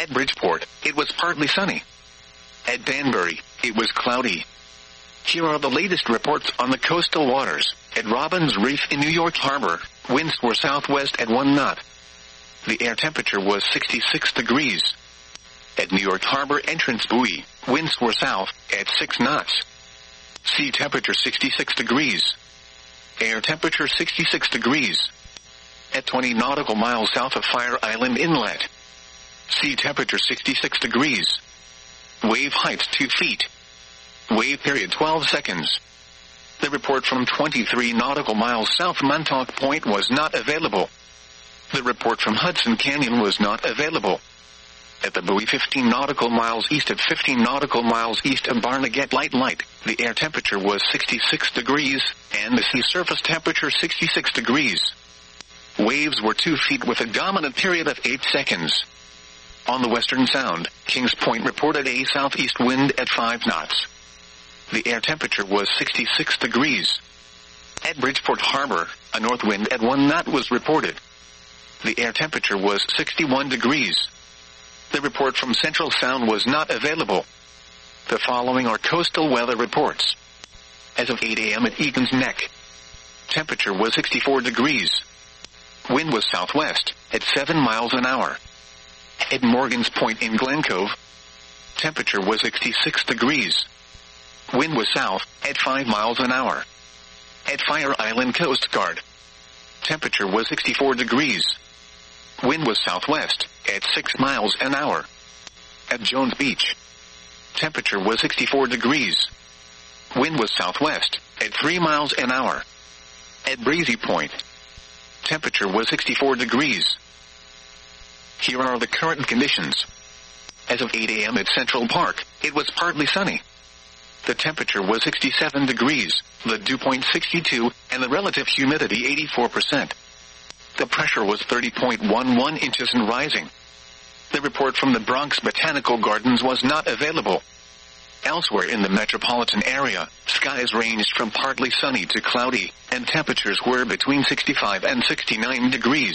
At Bridgeport, it was partly sunny. At Danbury, it was cloudy. Here are the latest reports on the coastal waters. At Robbins Reef in New York Harbor, winds were southwest at 1 knot. The air temperature was 66 degrees. At New York Harbor Entrance Buoy, winds were south at 6 knots. Sea temperature 66 degrees. Air temperature 66 degrees. At 20 nautical miles south of Fire Island Inlet. Sea temperature 66 degrees. Wave height 2 feet. Wave period 12 seconds. The report from 23 nautical miles south Montauk Point was not available. The report from Hudson Canyon was not available. At the buoy 15 nautical miles east of 15 nautical miles east of Barnegat Light, the air temperature was 66 degrees, and the sea surface temperature 66 degrees. Waves were 2 feet with a dominant period of 8 seconds. On the Western Sound, Kings Point reported a southeast wind at 5 knots. The air temperature was 66 degrees. At Bridgeport Harbor, a north wind at 1 knot was reported. The air temperature was 61 degrees. The report from Central Sound was not available. The following are coastal weather reports. As of 8 a.m. at Egan's Neck, temperature was 64 degrees. Wind was southwest at 7 miles an hour. At Morgan's Point in Glen Cove, temperature was 66 degrees. Wind was south at 5 miles an hour. At Fire Island Coast Guard, temperature was 64 degrees. Wind was southwest at 6 miles an hour. At Jones Beach, temperature was 64 degrees. Wind was southwest at 3 miles an hour. At Breezy Point, temperature was 64 degrees. Here are the current conditions. As of 8 a.m. at Central Park, it was partly sunny. The temperature was 67 degrees, the dew point 62, and the relative humidity 84%. The pressure was 30.11 inches and rising. The report from the Bronx Botanical Gardens was not available. Elsewhere in the metropolitan area, skies ranged from partly sunny to cloudy, and temperatures were between 65 and 69 degrees.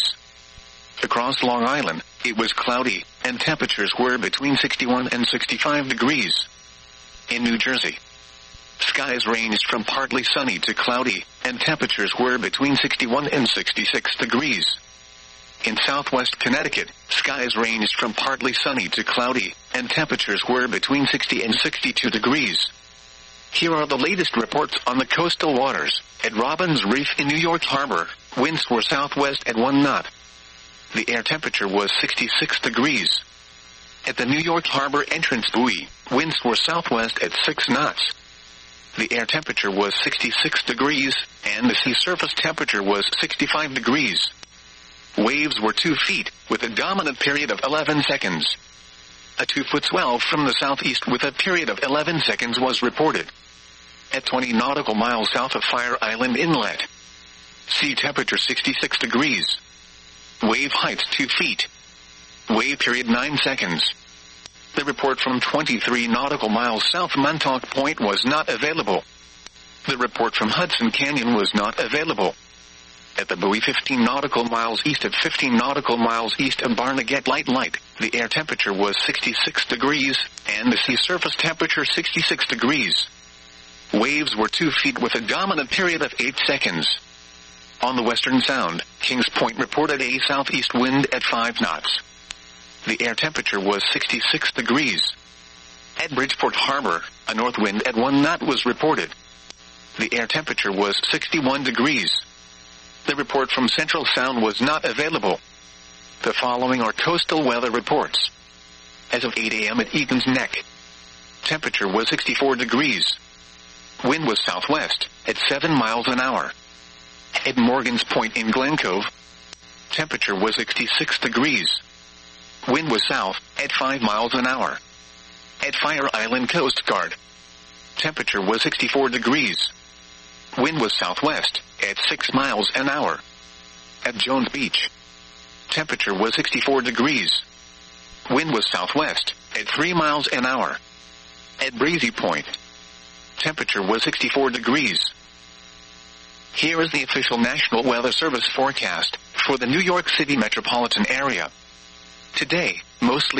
Across Long Island, it was cloudy, and temperatures were between 61 and 65 degrees. In New Jersey, skies ranged from partly sunny to cloudy, and temperatures were between 61 and 66 degrees. In southwest Connecticut, skies ranged from partly sunny to cloudy, and temperatures were between 60 and 62 degrees. Here are the latest reports on the coastal waters. At Robbins Reef in New York Harbor, winds were southwest at 1 knot. The air temperature was 66 degrees. At the New York Harbor Entrance Buoy, winds were southwest at 6 knots. The air temperature was 66 degrees, and the sea surface temperature was 65 degrees. Waves were 2 feet, with a dominant period of 11 seconds. A 2-foot swell from the southeast with a period of 11 seconds was reported. At 20 nautical miles south of Fire Island Inlet, sea temperature 66 degrees. Wave height 2 feet. Wave period 9 seconds. The report from 23 nautical miles south Montauk Point was not available. The report from Hudson Canyon was not available. At the buoy 15 nautical miles east of 15 nautical miles east of Barnegat Light, the air temperature was 66 degrees, and the sea surface temperature 66 degrees. Waves were 2 feet with a dominant period of 8 seconds. On the Western Sound, Kings Point reported a southeast wind at 5 knots. The air temperature was 66 degrees. At Bridgeport Harbor, a north wind at 1 knot was reported. The air temperature was 61 degrees. The report from Central Sound was not available. The following are coastal weather reports. As of 8 a.m. at Egan's Neck, temperature was 64 degrees. Wind was southwest at 7 miles an hour. At Morgan's Point in Glen Cove, temperature was 66 degrees. Wind was south at 5 miles an hour. At Fire Island Coast Guard, temperature was 64 degrees. Wind was southwest at 6 miles an hour. At Jones Beach, temperature was 64 degrees. Wind was southwest at 3 miles an hour. At Breezy Point, temperature was 64 degrees. Here is the official National Weather Service forecast for the New York City metropolitan area. Today, mostly